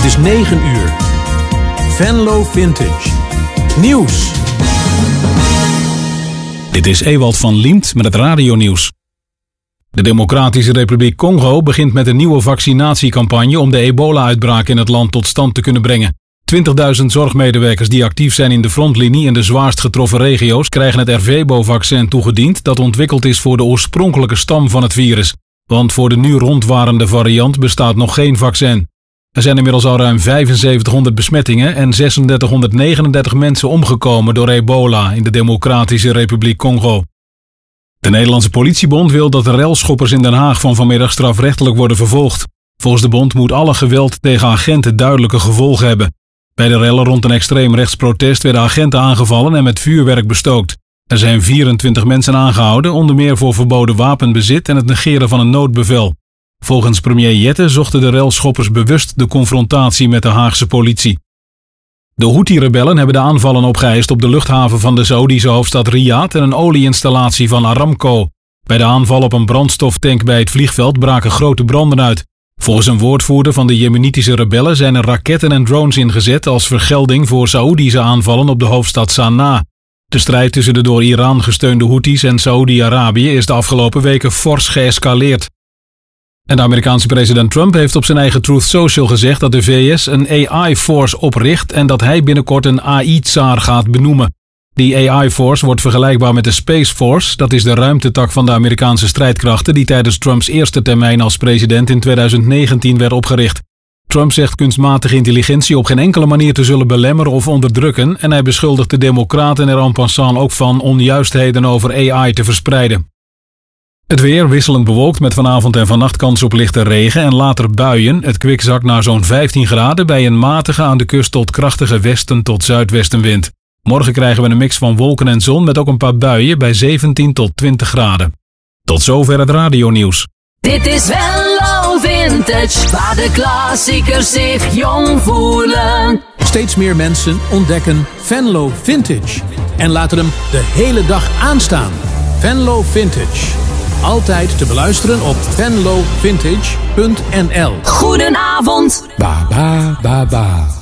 Het is 9 uur. Venlo Vintage. Nieuws. Dit is Ewald van Liemt met het radionieuws. De Democratische Republiek Congo begint met een nieuwe vaccinatiecampagne om de ebola-uitbraak in het land tot stand te kunnen brengen. 20.000 zorgmedewerkers die actief zijn in de frontlinie in de zwaarst getroffen regio's krijgen het Ervebo-vaccin toegediend dat ontwikkeld is voor de oorspronkelijke stam van het virus. Want voor de nu rondwarende variant bestaat nog geen vaccin. Er zijn inmiddels al ruim 7500 besmettingen en 3639 mensen omgekomen door ebola in de Democratische Republiek Congo. De Nederlandse politiebond wil dat de relschoppers in Den Haag van vanmiddag strafrechtelijk worden vervolgd. Volgens de bond moet alle geweld tegen agenten duidelijke gevolgen hebben. Bij de rellen rond een extreemrechtsprotest werden agenten aangevallen en met vuurwerk bestookt. Er zijn 24 mensen aangehouden, onder meer voor verboden wapenbezit en het negeren van een noodbevel. Volgens premier Jette zochten de relschoppers bewust de confrontatie met de Haagse politie. De Houthi-rebellen hebben de aanvallen opgeëist op de luchthaven van de Saoedische hoofdstad Riyadh en een olieinstallatie van Aramco. Bij de aanval op een brandstoftank bij het vliegveld braken grote branden uit. Volgens een woordvoerder van de Jemenitische rebellen zijn er raketten en drones ingezet als vergelding voor Saoedische aanvallen op de hoofdstad Sanaa. De strijd tussen de door Iran gesteunde Houthis en Saoedi-Arabië is de afgelopen weken fors geëscaleerd. En de Amerikaanse president Trump heeft op zijn eigen Truth Social gezegd dat de VS een AI-force opricht en dat hij binnenkort een AI-tsaar gaat benoemen. Die AI-force wordt vergelijkbaar met de Space Force, dat is de ruimtetak van de Amerikaanse strijdkrachten die tijdens Trumps eerste termijn als president in 2019 werd opgericht. Trump zegt kunstmatige intelligentie op geen enkele manier te zullen belemmeren of onderdrukken en hij beschuldigt de Democraten er en passant ook van onjuistheden over AI te verspreiden. Het weer wisselend bewolkt met vanavond en vannacht kans op lichte regen en later buien. Het kwik zakt naar zo'n 15 graden bij een matige aan de kust tot krachtige westen tot zuidwestenwind. Morgen krijgen we een mix van wolken en zon met ook een paar buien bij 17 tot 20 graden. Tot zover het radionieuws. Dit is Venlo Vintage, waar de klassiekers zich jong voelen. Steeds meer mensen ontdekken Venlo Vintage en laten hem de hele dag aanstaan. Venlo Vintage. Altijd te beluisteren op venlovintage.nl. Goedenavond. Ba ba ba ba.